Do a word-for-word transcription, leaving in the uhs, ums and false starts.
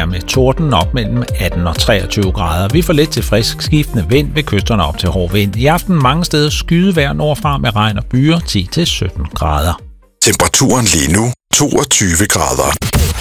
med torden op mellem atten og treogtyve grader. Vi får let til frisk skiftende vind ved kysterne op til hård vind. I aften mange steder skydevejr nordfra med regn og byer ti til sytten grader. Temperaturen lige nu toogtyve grader.